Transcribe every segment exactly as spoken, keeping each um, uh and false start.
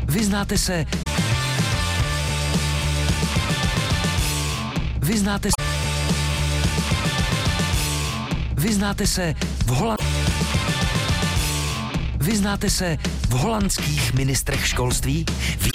Vyznáte se... Vyznáte se... Vyznáte se v Holand... Vyznáte se v holandských ministrech školství? Vy...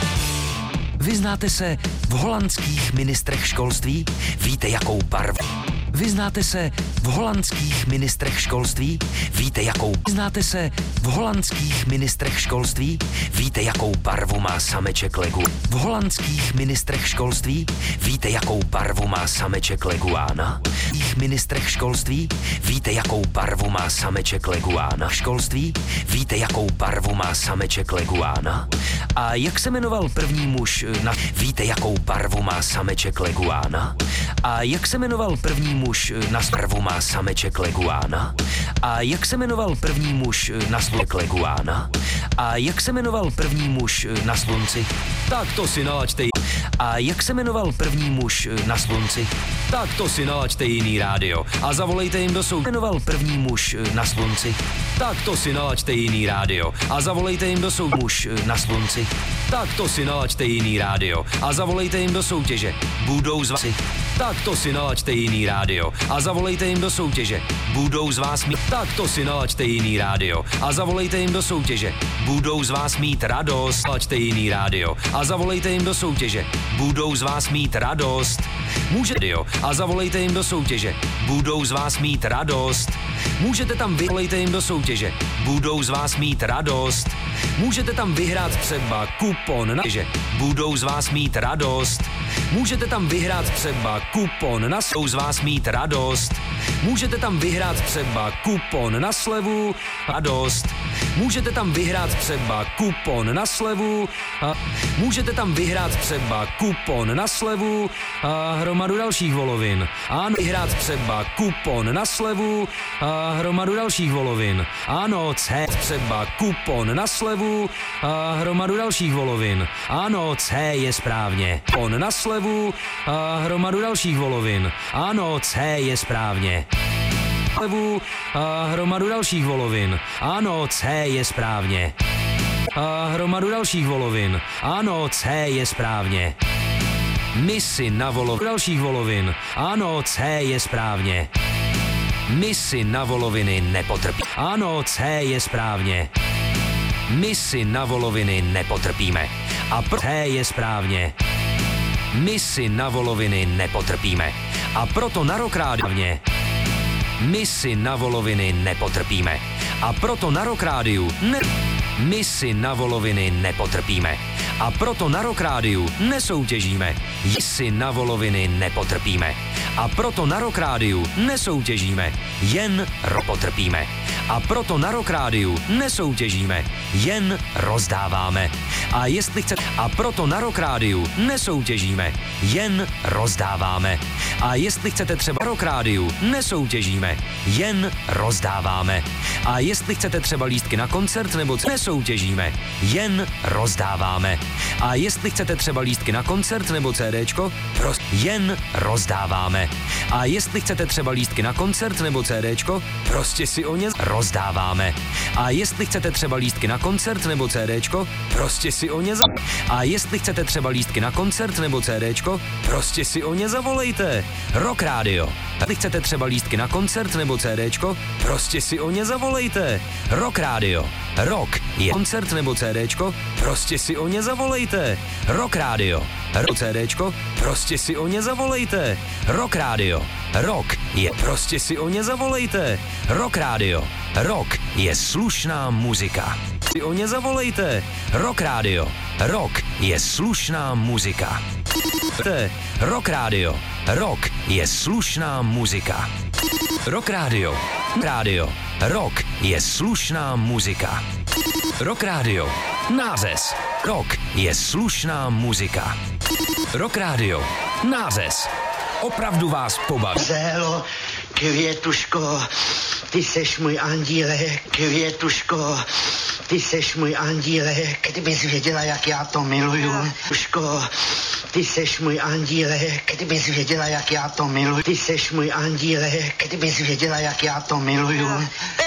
Vyznáte se v holandských ministrech školství? Víte, jakou barvu? Vyznáte se v holandských ministrech školství? Víte, jakou... Vyznáte se v holandských ministrech školství? Víte, jakou barvu má sameček legu? V holandských ministrech školství? Víte, jakou barvu má sameček leguána? V ministrech školství? Víte, jakou barvu má sameček leguána? Školství? Víte, jakou barvu má sameček leguána? A jak se jmenoval první muž na... Víte, jakou barvu má sameček leguána? A jak se jmenoval první muž na barvu má sameček leguána? A jak se jmenoval první muž na slunci leguána? A jak se jmenoval první muž na slunci? Tak to si nalaďte. A jak se jmenoval první muž na slunci? Tak to si nalaďte jiný rádio a zavolejte jim do soutěže. Jmenoval první muž na slunci? Tak to si nalaďte jiný rádio a zavolejte jim do soutěže. Muž na slunci? Tak to si nalaďte jiný rádio a zavolejte jim do soutěže. Budou z vás... Tak to si nalaďte jiný rádio a zavolejte jim do soutěže. Budou z vás mít... Tak to si nalaďte jiný rádio a zavolejte jim do soutěže. Budou z vás mít radost. Nalaďte jiný rádio a zavolejte jim do soutěže. Budou z vás mít radost. Můžete jo a zavolejte jim do soutěže. Budou z vás mít radost. Můžete tam vyvolejte jim do soutěže. Budou z vás mít radost. Můžete tam vyhrát třeba kupon na že budou z vás mít radost. Můžete tam vyhrát třeba kupon na slevu z vás mít radost. Můžete tam vyhrát třeba kupon na slevu radost. Můžete tam vyhrát třeba kupon na slevu a můžete tam vyhrát třeba kupon na slevu a hromadu dalších volovin. Ano, vyhrát třeba kupon na slevu a hromadu dalších volovin. Ano, C třeba kupon na slevu a hromadu dalších volovin. Ano, C je správně. Kupon na slevu a hromadu dalších volovin. Ano, C je správně. Slevu a hromadu dalších volovin. Ano, C je správně. A hromadu dalších volovin. Ano, C je správně. Misi na voloviny dalších volovin. Ano, C je správně. Misi na voloviny nepotrpí. Ano, C je správně. Misi na voloviny nepotrpíme. A pro C je správně. Misi na voloviny nepotrpíme. A proto na rok rádně. My si na voloviny nepotrpíme. A proto na Rock Rádiu ne... My si na voloviny nepotrpíme. A proto na Rock Rádiu nesoutěžíme. My si na voloviny nepotrpíme. A proto na Rock Rádiu nesoutěžíme. Jen potrpíme. A proto na Rock Rádiu nesoutěžíme. Jen rozdáváme. A jestli chcete... A proto na Rock Rádiu nesoutěžíme. Jen rozdáváme. A jestli chcete třeba Rock Rádiu nesoutěžíme. Jen rozdáváme. A jestli chcete třeba lístky na koncert nebo nesoutěžíme. Jen rozdáváme. A jestli chcete třeba lístky na koncert nebo CDčko, prost jen rozdáváme. A jestli chcete třeba lístky na koncert nebo CDčko, prostě si o ně rozdáváme. A jestli chcete třeba lístky na koncert nebo CDčko, prostě si o ně za... A jestli chcete třeba lístky na koncert nebo CDčko, prostě si o ně zavolejte. Rock Radio. Jestli chcete třeba lístky na koncert nebo CDčko, prostě si o ně zavolejte. Rock Radio. Rock je koncert nebo CDčko, prostě si o ně zavolejte. Rock Radio. Rock CDčko, prostě si o ně zavolejte. Rock Radio. Rock je prostě si o ně zavolejte. Rock Radio. Rock je slušná muzika. Si o ně zavolejte. Rock Radio. Rock je slušná muzika. Rock Radio. Rock je slušná muzika. Rock Radio. Radio. Rock je slušná muzika. Rock Radio. Nářez. Rock je slušná muzika. Rock Radio. Nářez. Opravdu vás pobaví. Zélo, květuško, ty seš můj andílek, květuško, ty seš můj andílek, kdybys věděla, jak já to miluju. Květuško, ty seš můj andílek, kdybys věděla, jak já to miluju. Ty seš můj andílek, kdybys věděla, jak já to miluju.